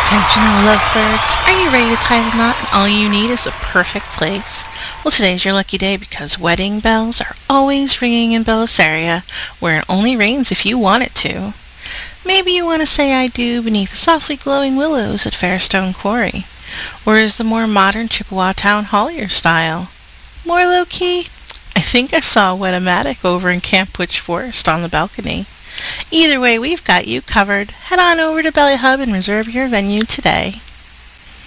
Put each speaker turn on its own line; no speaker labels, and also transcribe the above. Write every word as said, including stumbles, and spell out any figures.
Attention all lovebirds, are you ready to tie the knot and all you need is a perfect place? Well, today's your lucky day because wedding bells are always ringing in Bellisaria, where it only rings if you want it to. Maybe you want to say I do beneath the softly glowing willows at Fairstone Quarry. Or is the more modern Chippewa Town Hall your style? More low-key? I think I saw a Wet-O-Matic over in Camp Witch Forest on the balcony. Either way, we've got you covered. Head on over to Belly Hub and reserve your venue today.